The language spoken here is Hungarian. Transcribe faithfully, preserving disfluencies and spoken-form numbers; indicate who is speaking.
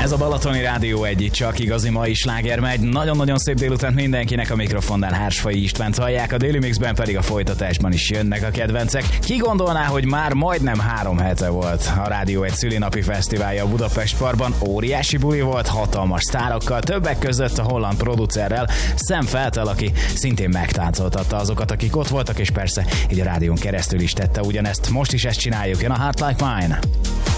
Speaker 1: Ez a Balatoni Rádió egy, csak igazi mai sláger megy. Nagyon-nagyon szép délután mindenkinek, a mikrofonnál Hársfai Istvánt hallják, a Déli Mixben pedig a folytatásban is jönnek a kedvencek. Ki gondolná, hogy már majdnem három hete volt a Rádió egy szülinapi fesztiválja a Budapest Parkban. Óriási buli volt, hatalmas sztárokkal, többek között a holland producerrel, Sam Feltel, aki szintén megtáncoltatta azokat, akik ott voltak, és persze így a rádión keresztül is tette ugyanezt. Most is ezt csináljuk, jön a Heart Like Mine.